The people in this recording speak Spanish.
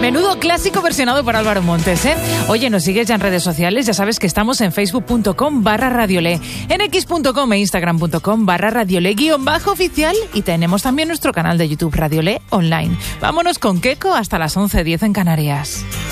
Menudo clásico versionado por Álvaro Montes, ¿eh? Oye, nos sigues ya en redes sociales, ya sabes que estamos en facebook.com/radiole, en x.com e instagram.com/radiole_oficial y tenemos también nuestro canal de YouTube Radiole Online. Vámonos con Keiko hasta las 11:10 en Canarias.